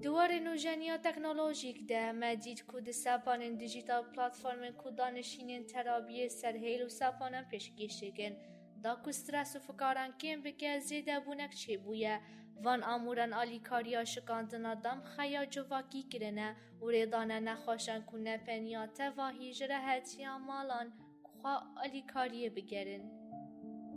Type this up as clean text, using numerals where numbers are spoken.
دوار نوجنیا تکنولوژیک ده مدید کود سپانین دیجیتال پلاتفورم کودانشینین ترابیه سرهیل و سپانن پیشگیشگن دا کو استرس و فکاران کم بکه زیده بونک چه بویه وان آموران آلیکاریا شکاندنا دام خیا جواکی کرنه و ریدانه نخواشن کنه پنیاته و هیجره هتیا مالان خواه آلیکاریه بگرن.